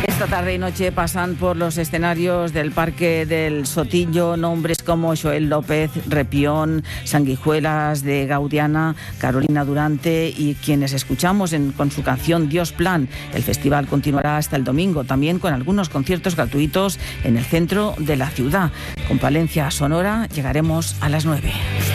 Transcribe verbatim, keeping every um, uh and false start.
Esta tarde y noche pasan por los escenarios del Parque del Sotillo nombres como Joel López, Repión, Sanguijuelas de Gaudiana, Carolina Durante y quienes escuchamos en, con su canción Dios Plan. El festival continuará hasta el domingo, también con algunos conciertos gratuitos en el centro de la ciudad. Con Palencia Sonora llegaremos a las nueve.